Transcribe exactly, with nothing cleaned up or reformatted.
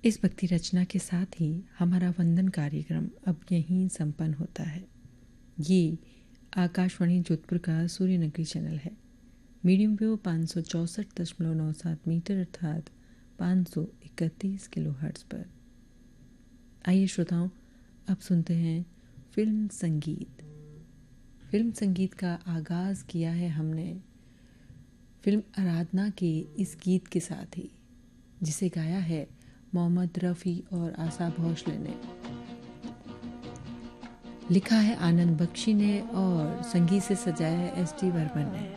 इस भक्ति रचना के साथ ही हमारा वंदन कार्यक्रम अब यहीं संपन्न होता है। ये आकाशवाणी जोधपुर का सूर्य नगरी चैनल है। मीडियम वेव पाँच सौ चौंसठ दशमलव नौ सात मीटर अर्थात पाँच सौ इकतीस किलो हर्ट्ज पर। आइए श्रोताओं, अब सुनते हैं फिल्म संगीत। फिल्म संगीत का आगाज़ किया है हमने फिल्म आराधना के इस गीत के साथ ही, जिसे गाया है मोहम्मद रफ़ी और आशा भोसले ने। लिखा है आनंद बख्शी ने और संगीत से सजाया है एस डी बर्मन ने।